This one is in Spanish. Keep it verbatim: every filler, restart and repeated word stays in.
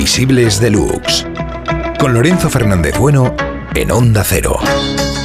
Invisibles Deluxe. Con Lorenzo Fernández Bueno en Onda Cero.